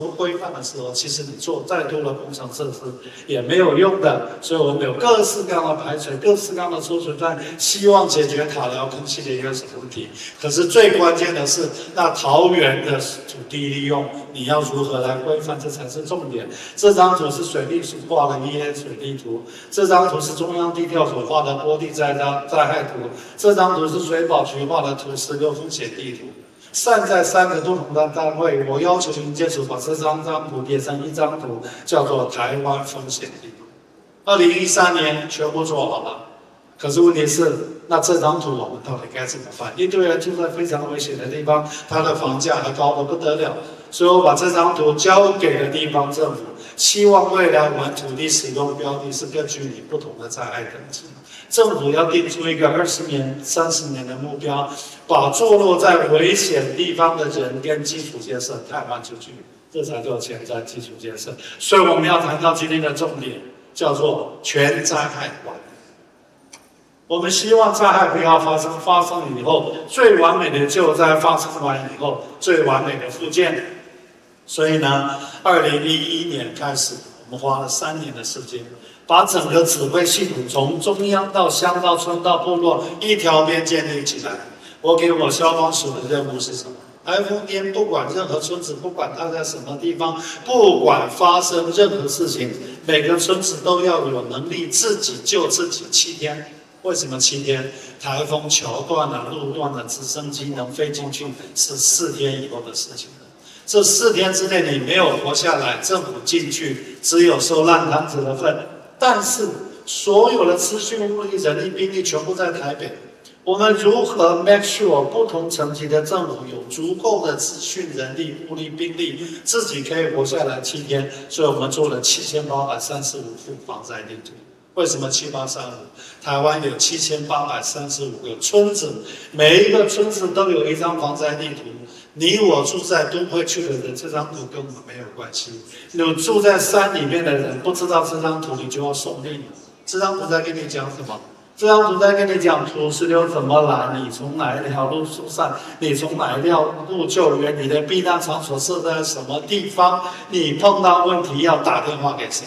不规范的时候，其实你做再多的工程设施也没有用的。所以我们有各式各样的排水、各式各样的抽水站，希望解决塔寮空气的一些问题。可是最关键的是，那桃园的土地利用，你要如何来规范，这才是重点。这张图是水利署画的EA水利图，这张图是中央地调所画的坡地灾害图，这张图是水保局画的土石流风险地图。散在3个不同的单位，我要求营建署把这张图叠成一张图，叫做台湾风险地图。2013年全部做好了，可是问题是，那这张图我们到底该怎么办？一堆人住在非常危险的地方，他的房价还高得不得了，所以我把这张图交给了地方政府，希望未来我们土地使用标的是根据你不同的灾害等级。政府要定出一个20年、30年的目标，把坐落在危险地方的人跟基础建设汰换出去，这才叫前瞻基础建设。所以我们要谈到今天的重点，叫做全灾害管理。我们希望灾害不要发生，发生以后最完美的救灾，发生完以后最完美的复建。所以呢，2011年开始，我们花了3年的时间。把整个指挥系统从中央到乡到村到部落一条边建立起来。我给我消防署的任务是什么？台风天不管任何村子，不管它在什么地方，不管发生任何事情，每个村子都要有能力自己救自己7天。为什么7天？台风桥断了、路断了，直升机能飞进去是4天以后的事情。这4天之内你没有活下来，政府进去只有收烂摊子的份。但是所有的资讯、物力、人力、兵力全部在台北，我们如何 make sure 不同层级的政府有足够的资讯、人力、物力、兵力，自己可以活下来7天？所以我们做了7835幅防灾地图。为什么7835？台湾有7835个村子，每一个村子都有一张防灾地图。你我住在都会区的人，这张图跟我们没有关系。你住在山里面的人，不知道这张图，你就要送命了。这张图在跟你讲什么？这张图在跟你讲土石流怎么来，你从哪一条路疏散，你从哪一条路救援，你的避难场所设在什么地方，你碰到问题要打电话给谁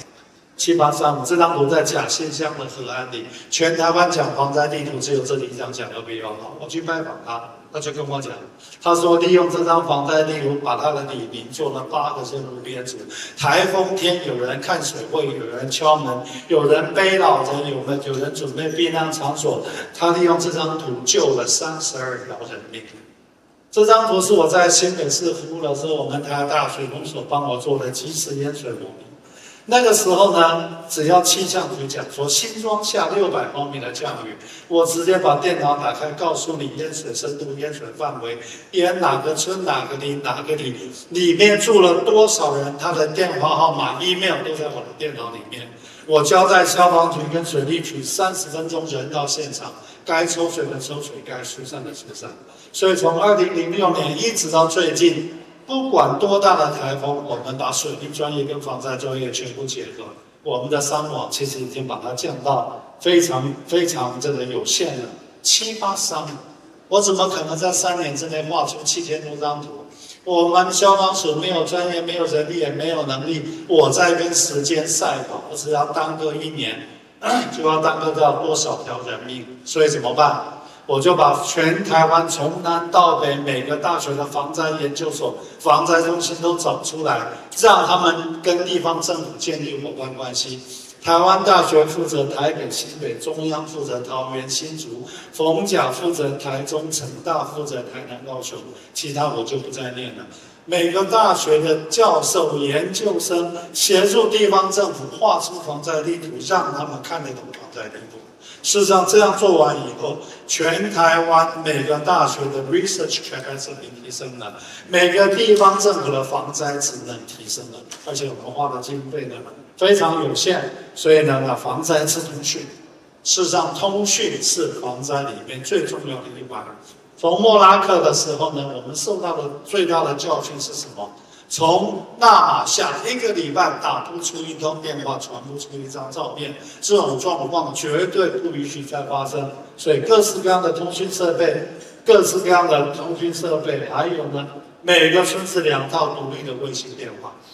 ？7835这张图在甲县乡的河岸里，全台湾讲防灾地图只有这里一张讲得比较好。我去拜访他，他就跟我讲，他说利用这张防灾地图，把他的里民做了8个线路编组。台风天有人看水位，有人敲门，有人背老人，有人准备避难场所。他利用这张图救了32条人命。这张图是我在新北市服务的时候，我们台湾大水工所帮我做的即时淹水模拟。那个时候呢，只要气象局讲说新庄下600毫米的降雨，我直接把电脑打开，告诉你淹水深度、淹水范围，淹哪个村、哪个里、哪个里，里面住了多少人，他的电话号码、email 都在我的电脑里面。我交代消防局跟水利局30分钟人到现场，该抽水的抽水，该疏散的疏散。所以从2006年一直到最近，不管多大的台风，我们把水利专业跟防灾专业全部结合，我们的伤亡其实已经把它降到非常这个有限了，783。我怎么可能在3年之内画出7000多张图？我们消防署没有专业，没有人力，也没有能力。我在跟时间赛跑，我只要耽搁1年，就要耽搁掉多少条人命？所以怎么办？我就把全台湾从南到北每个大学的防灾研究所、防灾中心都找出来，让他们跟地方政府建立伙伴关系。台湾大学负责台北、新北，中央负责桃园、新竹，逢甲负责台中，成大负责台南、高雄，其他我就不再念了。每个大学的教授、研究生协助地方政府画出防灾地图，让他们看得懂防灾地图。事实上，这样做完以后，全台湾每个大学的 research capacity 提升了，每个地方政府的防灾职能提升了，而且我们花的经费呢非常有限，所以呢，防灾是通讯。事实上，通讯是防灾里面最重要的一环。从莫拉克的时候呢，我们受到的最大的教训是什么？从纳马夏1个礼拜打不出一通电话，传不出一张照片，这种状况绝对不允许再发生。所以各式各样的通讯设备，还有呢， 每个村子2套独立的卫星电话。